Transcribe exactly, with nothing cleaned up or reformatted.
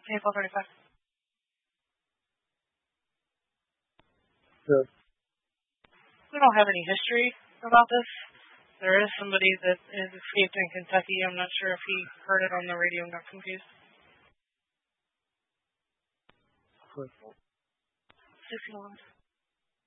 Table thirty-five. Good. We don't have any history about this. There is somebody that is escaped in Kentucky. I'm not sure if he heard it on the radio and got confused. Good. sixty-one.